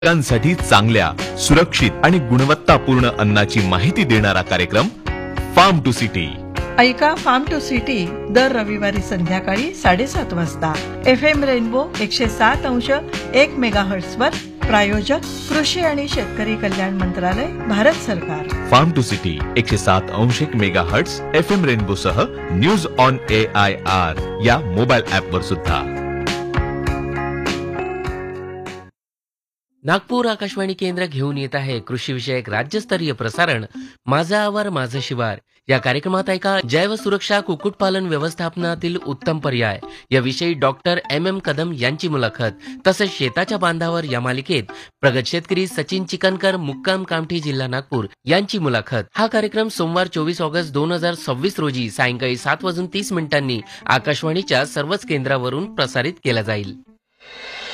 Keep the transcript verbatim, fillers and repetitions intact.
साठी चांगल्या, सुरक्षित आणि गुणवत्तापूर्ण अन्नाची माहिती देणारा कार्यक्रम फार्म टू सिटी. ऐका फार्म टू सिटी दर रविवारी संध्याकाळी साडेसात वाजता एफ एम रेनबो एकशे सात अंश एक मेगाहर्ट्ज वर. प्रायोजक कृषी आणि शेतकरी कल्याण मंत्रालय, भारत सरकार. फार्म टू सिटी एकशे सात अंश एक mega hertz F M rainbow सह news on A I R या मोबाईल ऍप वर सुद्धा. नागपूर आकाशवाणी केंद्र घेऊन येत आहे कृषी विषयक राज्यस्तरीय प्रसारण माझा आवार माझं शिवार. या कार्यक्रमात ऐका जैव सुरक्षा कुक्कुटपालन व्यवस्थापनातील उत्तम पर्याय याविषयी डॉक्टर एम एम कदम यांची मुलाखत, तसेच शेताच्या बांधावर या मालिकेत प्रगत शेतकरी सचिन चिकनकर मुक्काम कामठी जिल्हा नागपूर यांची मुलाखत. हा कार्यक्रम सोमवार चोवीस ऑगस्ट दोन हजार सव्वीस रोजी सायंकाळी सात वाजून तीस मिनिटांनी आकाशवाणीच्या सर्वच केंद्रावरून प्रसारित केला जाईल.